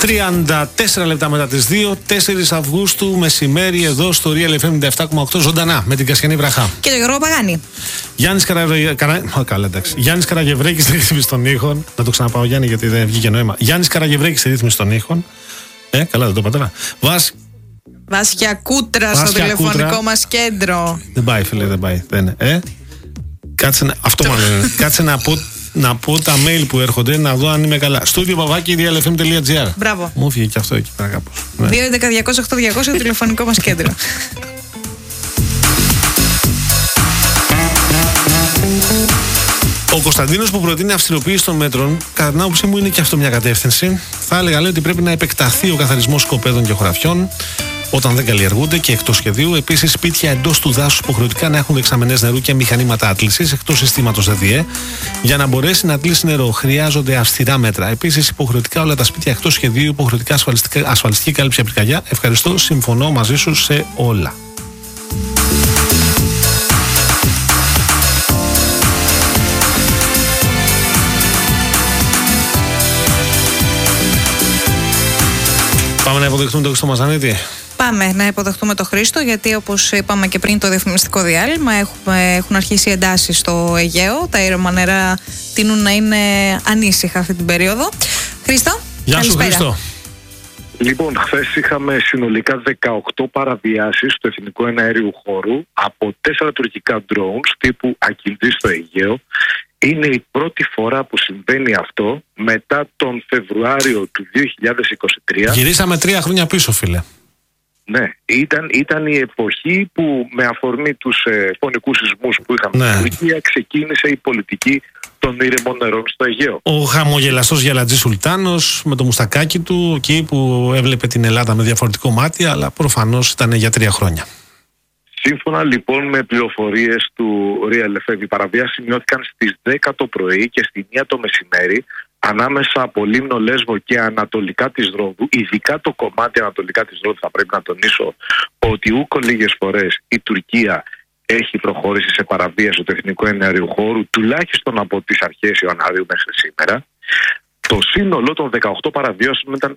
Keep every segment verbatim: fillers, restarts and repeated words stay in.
τριάντα τέσσερα λεπτά μετά τις δύο, τέσσερις Αυγούστου, μεσημέρι, εδώ στο Real εφ εμ ενενήντα επτά κόμμα οκτώ, ζωντανά με την Κασιανή Βραχά. Και τον Γιώργο Παγάνη. Γιάννης Καρα... Καρα... Καλά, εντάξει. Γιάννης Καραγευρέκης στη ρύθμιση των ήχων. Να το ξαναπάω, Γιάννη, γιατί δεν βγήκε νόημα. Γιάννης Καραγευρέκης στη ρύθμιση των ήχων. Ε, καλά, δεν το είπα τώρα. Βάσ... Βάσια Κούτρα στο τηλεφωνικό μας κέντρο. Δεν πάει, φίλε, δεν πάει. Δεν. Ε, κάτσε να... Αυτό μάλλον είναι. Κάτσε να πω. Να πω τα mail που έρχονται, να δω αν είμαι καλά. Στούντιο παπάκι real εφ εμ τελεία τζι άρ. Μπράβο. Μου έφυγε και αυτό εκεί πέρα κάπως. δύο έντεκα διακόσια οκτώ διακόσια το τηλεφωνικό μας κέντρο. Ο Κωνσταντίνος που προτείνει αυστηροποίηση των μέτρων, κατά την άποψή μου είναι και αυτό μια κατεύθυνση. Θα έλεγα λέει, ότι πρέπει να επεκταθεί ο καθαρισμός σκοπέδων και χωραφιών όταν δεν καλλιεργούνται και εκτός σχεδίου. Επίσης, σπίτια εντός του δάσους υποχρεωτικά να έχουν δεξαμενές νερού και μηχανήματα άτλησης εκτός συστήματος ΔΔΕ. Για να μπορέσει να τλήσει νερό, χρειάζονται αυστηρά μέτρα. Επίσης, υποχρεωτικά όλα τα σπίτια εκτός σχεδίου, υποχρεωτικά ασφαλιστική κάλυψη από πυρκαγιά. Ευχαριστώ, συμφωνώ μαζί σου σε όλα. Πάμε να υποδεχτούμε τον Χρήστο Μαζανίτη. Πάμε να υποδεχτούμε τον Χρήστο, γιατί όπως είπαμε και πριν το διαφημιστικό διάλειμμα, έχουμε, έχουν αρχίσει εντάσεις στο Αιγαίο. Τα ήρεμα νερά τείνουν να είναι ανήσυχα αυτή την περίοδο. Χρήστο, γεια καλησπέρα. σου, Χρήστο. Λοιπόν, χθες είχαμε συνολικά δεκαοκτώ παραβιάσεις του εθνικού εναέριου χώρου από τέσσερα τουρκικά drones τύπου Ακινδί στο Αιγαίο. Είναι η πρώτη φορά που συμβαίνει αυτό μετά τον Φεβρουάριο του δύο χιλιάδες είκοσι τρία. Γυρίσαμε τρία χρόνια πίσω, φίλε. Ναι, ήταν, ήταν η εποχή που με αφορμή τους ε, φωνικούς σεισμούς που είχαμε ναι. στην Τουρκία ξεκίνησε η πολιτική των ήρεμων νερών στο Αιγαίο. Ο χαμογελαστός Γελατζής Σουλτάνος με το μουστακάκι του, εκεί που έβλεπε την Ελλάδα με διαφορετικό μάτι, αλλά προφανώς ήταν για τρία χρόνια. Σύμφωνα λοιπόν με πληροφορίες του Real εφ εμ, οι παραβιάσεις σημειώθηκαν στις δέκα το πρωί και στη μία το μεσημέρι ανάμεσα από Λίμνο, Λέσβο και ανατολικά της Ρόδου. Ειδικά το κομμάτι ανατολικά της Ρόδου, θα πρέπει να τονίσω ότι ούκο λίγες φορές η Τουρκία έχει προχωρήσει σε παραβίαση του εθνικού εναέριου χώρου, τουλάχιστον από τις αρχές Ιανουαρίου μέχρι σήμερα. Το σύνολο των δεκαοκτώ παραβιάσεων ήταν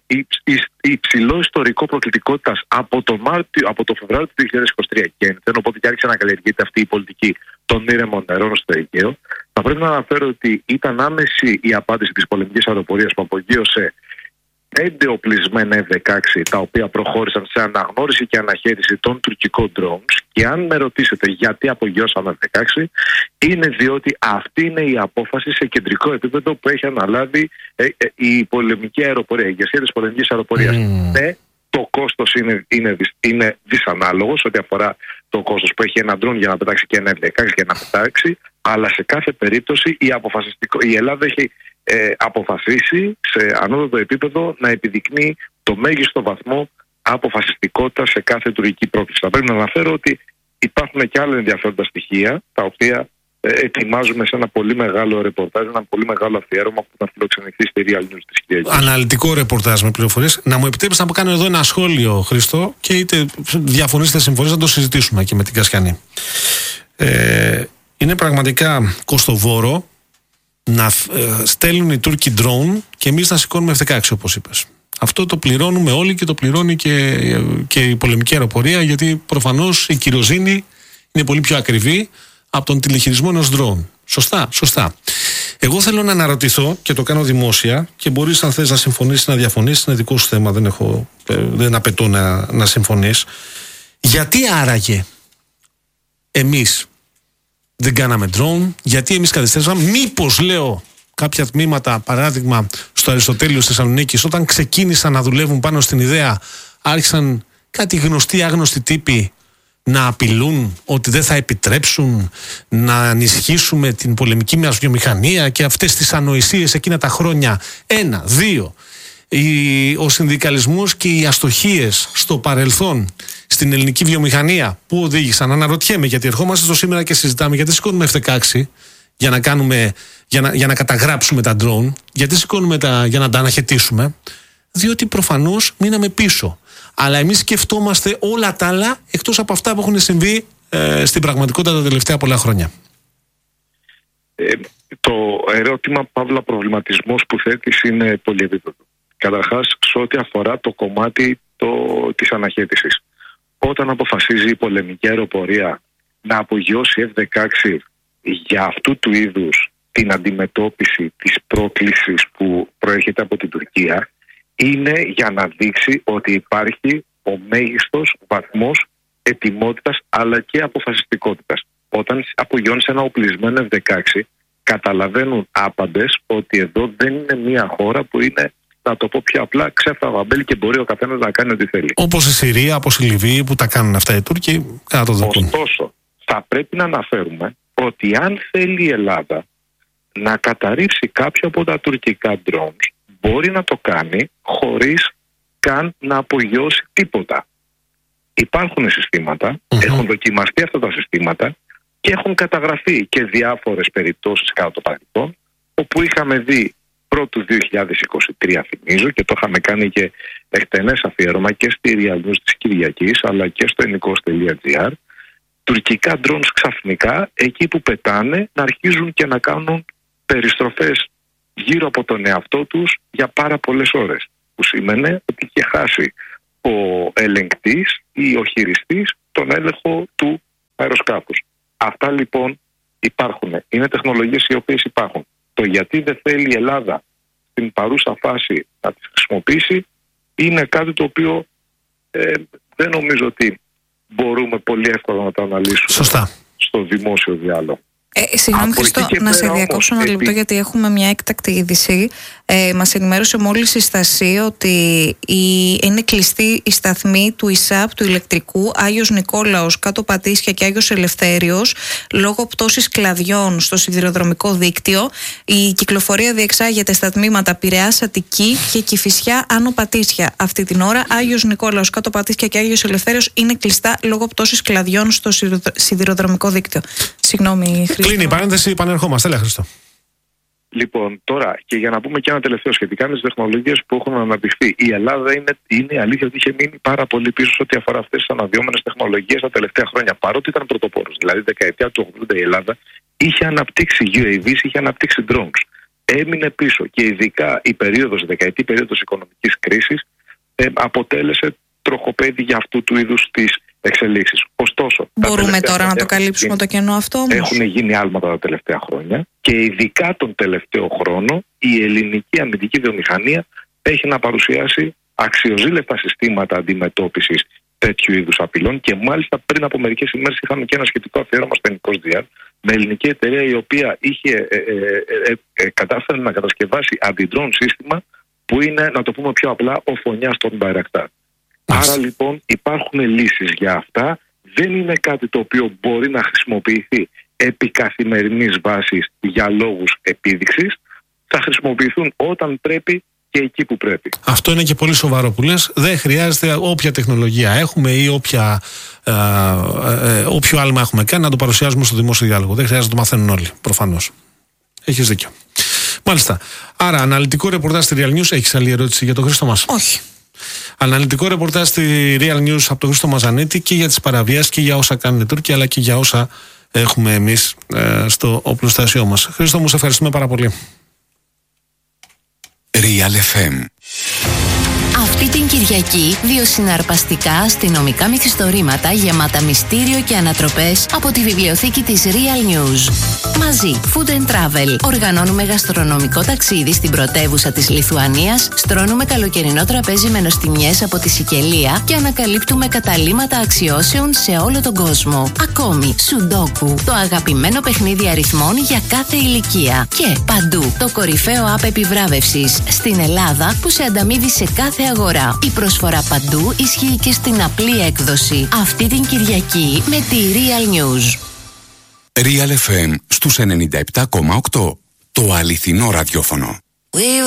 υψηλό ιστορικό προκλητικότητας από το, Μάρτιο, από το Φεβρουάριο του δύο χιλιάδες είκοσι τρία και ένθεν, οπότε και άρχισε να καλλιεργείται αυτή η πολιτική των ήρεμων νερών στο Αιγαίο. Θα πρέπει να αναφέρω ότι ήταν άμεση η απάντηση της πολεμικής αεροπορίας που απογείωσε πέντε οπλισμένα εφ δεκαέξι, τα οποία προχώρησαν σε αναγνώριση και αναχέτηση των τουρκικών drones. Και αν με ρωτήσετε γιατί απογειώσαμε εφ δεκαέξι, είναι διότι αυτή είναι η απόφαση σε κεντρικό επίπεδο που έχει αναλάβει ε, ε, η πολεμική αεροπορία, η ηγεσία της πολεμικής αεροπορίας. Mm. Ναι, το κόστος είναι, είναι, είναι δυσανάλογο ό,τι αφορά το κόστος που έχει ένα drone για να πετάξει και ένα εφ δεκαέξι για να πετάξει, αλλά σε κάθε περίπτωση η, η Ελλάδα έχει ε, αποφασίσει σε ανώτατο επίπεδο να επιδεικνύει το μέγιστο βαθμό αποφασιστικότητα σε κάθε τουρκική πρόκληση. Θα πρέπει να αναφέρω ότι υπάρχουν και άλλα ενδιαφέροντα στοιχεία, τα οποία ε, ετοιμάζουμε σε ένα πολύ μεγάλο ρεπορτάζ, ένα πολύ μεγάλο αφιέρωμα που θα φιλοξενηθεί στη Real News της Κυριακής. Αναλυτικό ρεπορτάζ με πληροφορίες. Να μου επιτρέψει να κάνω εδώ ένα σχόλιο, Χρήστο, και είτε διαφωνείς είτε συμφωνείς να το συζητήσουμε και με την Κασιανή. Ε, είναι πραγματικά κοστοβόρο να ε, στέλνουν οι Τούρκοι drone και εμείς να σηκώνουμε εφ δεκαέξι, όπως είπες. Αυτό το πληρώνουμε όλοι και το πληρώνει και, και η πολεμική αεροπορία, γιατί προφανώς η κυροζήνη είναι πολύ πιο ακριβή από τον τηλεχειρισμό ενός drone. Σωστά, σωστά. Εγώ θέλω να αναρωτηθώ και το κάνω δημόσια και μπορείς αν θες να συμφωνήσεις, να διαφωνήσεις, είναι δικό σου θέμα, δεν, έχω, δεν απαιτώ να, να συμφωνείς. Γιατί άραγε εμείς δεν κάναμε drone, γιατί εμείς καθυστέρησαμε, μήπως λέω κάποια τμήματα, παράδειγμα στο Αριστοτέλειο στη Θεσσαλονίκη, όταν ξεκίνησαν να δουλεύουν πάνω στην ιδέα, άρχισαν κάτι γνωστοί άγνωστοι τύποι να απειλούν ότι δεν θα επιτρέψουν να ενισχύσουμε την πολεμική μας βιομηχανία και αυτές τις ανοησίες εκείνα τα χρόνια. Ένα, δύο, ο συνδικαλισμός και οι αστοχίες στο παρελθόν στην ελληνική βιομηχανία που οδήγησαν, αναρωτιέμαι, γιατί ερχόμαστε στο σήμερα και συζητάμε γιατί σηκώνουμε εφ δεκαέξι για να, κάνουμε, για να, για να καταγράψουμε τα drone, γιατί σηκώνουμε τα, για να τα αναχαιτήσουμε, διότι προφανώς μείναμε πίσω. Αλλά εμείς σκεφτόμαστε όλα τα άλλα εκτός από αυτά που έχουν συμβεί ε, στην πραγματικότητα τα τελευταία πολλά χρόνια. Ε, το ερώτημα παύλα προβληματισμός που θέτεις είναι πολυεπίπεδο. Καταρχάς, σε ό,τι αφορά το κομμάτι το, της αναχέτησης. Όταν αποφασίζει η πολεμική αεροπορία να απογειώσει εφ δεκαέξι για αυτού του είδους την αντιμετώπιση της πρόκλησης που προέρχεται από την Τουρκία, είναι για να δείξει ότι υπάρχει ο μέγιστος βαθμός ετοιμότητας αλλά και αποφασιστικότητας. Όταν απογειώνεις ένα οπλισμένο εφ δεκαέξι, καταλαβαίνουν άπαντες ότι εδώ δεν είναι μια χώρα που είναι, να το πω πιο απλά, ξέφτα βαμπέλη και μπορεί ο καθένας να κάνει ό,τι θέλει. Όπως η Συρία, όπως η Λιβύη που τα κάνουν αυτά οι Τούρκοι, κατά το δοκούν. Ωστόσο, θα πρέπει να αναφέρουμε ότι αν θέλει η Ελλάδα να καταρρίψει κάποιο από τα τουρκικά drones, μπορεί να το κάνει χωρίς καν να απογειώσει τίποτα. Υπάρχουν συστήματα, mm-hmm. έχουν δοκιμαστεί αυτά τα συστήματα και έχουν καταγραφεί και διάφορες περιπτώσεις κατά το παρελθόν, όπου είχαμε δει πρώτου δύο χιλιάδες είκοσι τρία, θυμίζω, και το είχαμε κάνει και εκτενές αφιέρωμα και στη Real News της Κυριακής αλλά και στο ενικός τελεία τζι άρ, τουρκικά drones ξαφνικά εκεί που πετάνε να αρχίζουν και να κάνουν περιστροφές γύρω από τον εαυτό τους για πάρα πολλές ώρες, που σημαίνει ότι είχε χάσει ο ελεγκτής ή ο χειριστής τον έλεγχο του αεροσκάφους. Αυτά λοιπόν υπάρχουν. Είναι τεχνολογίες οι οποίες υπάρχουν. Το γιατί δεν θέλει η Ελλάδα στην παρούσα φάση να τις χρησιμοποιήσει είναι κάτι το οποίο ε, δεν νομίζω ότι μπορούμε πολύ εύκολα να το αναλύσουμε. Σωστά. Στο δημόσιο διάλογο. Ε, συγγνώμη Χριστό, να σε διακόψω ένα λεπτό γιατί έχουμε μια έκτακτη είδηση. Ε, μας ενημέρωσε μόλις η Στασία ότι η, είναι κλειστή η σταθμή του ΙΣΑΠ, του ηλεκτρικού, Άγιος Νικόλαος, Κάτω Πατήσια και Άγιος Ελευθέριος, λόγω πτώσης κλαδιών στο σιδηροδρομικό δίκτυο. Η κυκλοφορία διεξάγεται στα τμήματα Πειραιάς Αττική και Κηφισιά Άνω Πατήσια. Αυτή την ώρα Άγιος Νικόλαος, Κάτω Πατήσια και Άγιος Ελευθέριος είναι κλειστά λόγω πτώσης κλαδιών στο σιδηροδρομικό δίκτυο. Συγγνώμη, Χρήστο. Κλείνει η παρένθεση, επανερχόμαστε. Έλα, Χριστό. Λοιπόν, τώρα και για να πούμε και ένα τελευταίο σχετικά με τις τεχνολογίες που έχουν αναπτυχθεί. Η Ελλάδα είναι, είναι αλήθεια ότι είχε μείνει πάρα πολύ πίσω σε ό,τι αφορά αυτές τις αναδυόμενες τεχνολογίες τα τελευταία χρόνια. Παρότι ήταν πρωτοπόρος, δηλαδή δεκαετία του ογδόντα η Ελλάδα είχε αναπτύξει γιου έι βις, είχε αναπτύξει drones. Έμεινε πίσω και ειδικά η περίοδος, η δεκαετή περίοδος οικονομικής κρίσης ε, αποτέλεσε τροχοπέδι για αυτού του είδους τις εξελίξεις. Ωστόσο, μπορούμε τώρα να το καλύψουμε γίνει, το κενό αυτό όμως. Έχουν γίνει άλματα τα τελευταία χρόνια και ειδικά τον τελευταίο χρόνο η ελληνική αμυντική βιομηχανία έχει να παρουσιάσει αξιοζήλευτα συστήματα αντιμετώπισης τέτοιου είδους απειλών και μάλιστα πριν από μερικές ημέρες είχαμε και ένα σχετικό αφιέρωμα στο ενικός τζι αρ με ελληνική εταιρεία η οποία είχε ε, ε, ε, ε, κατάφερε να κατασκευάσει αντι-drone σύστημα που είναι, να το πούμε πιο απλά, ο φωνιάς των Μπαϊρακτάρ. Άρα λοιπόν υπάρχουν λύσεις για αυτά. Δεν είναι κάτι το οποίο μπορεί να χρησιμοποιηθεί επί καθημερινής βάσης για λόγους επίδειξης. Θα χρησιμοποιηθούν όταν πρέπει και εκεί που πρέπει. Αυτό είναι και πολύ σοβαρό που λες. Δεν χρειάζεται όποια τεχνολογία έχουμε ή όποια, ε, ε, όποιο άλμα έχουμε κάνει να το παρουσιάζουμε στο δημόσιο διάλογο. Δεν χρειάζεται να το μαθαίνουν όλοι, προφανώς. Έχεις δίκιο. Μάλιστα. Άρα, αναλυτικό ρεπορτάζ στη Real News. Έχεις άλλη ερώτηση για τον Χρήστο μας? Όχι. Αναλυτικό ρεπορτάζ στη Real News από τον Χρήστο Μαζανίτη και για τις παραβιάσεις και για όσα κάνουν οι Τούρκοι, αλλά και για όσα έχουμε εμείς ε, στο οπλοστάσιό μας. Χρήστο μου, σε ευχαριστούμε πάρα πολύ. Real εφ εμ. Αυτή την Κυριακή, δύο συναρπαστικά αστυνομικά μυθιστορήματα γεμάτα μυστήριο και ανατροπές από τη βιβλιοθήκη της Real News. Μαζί, Food and Travel. Οργανώνουμε γαστρονομικό ταξίδι στην πρωτεύουσα της Λιθουανίας, στρώνουμε καλοκαιρινό τραπέζι με νοστιμιές από τη Σικελία και ανακαλύπτουμε καταλύματα αξιώσεων σε όλο τον κόσμο. Ακόμη, Σουντόκου, το αγαπημένο παιχνίδι αριθμών για κάθε ηλικία. Και παντού, το κορυφαίο app επιβράβευσης στην Ελλάδα που σε ανταμείβει σε κάθε αγορά. Η προσφορά παντού ισχύει και στην απλή έκδοση. Αυτή την Κυριακή με τη Real News. Real εφ εμ στους ενενήντα επτά κόμμα οκτώ. Το αληθινό ραδιόφωνο.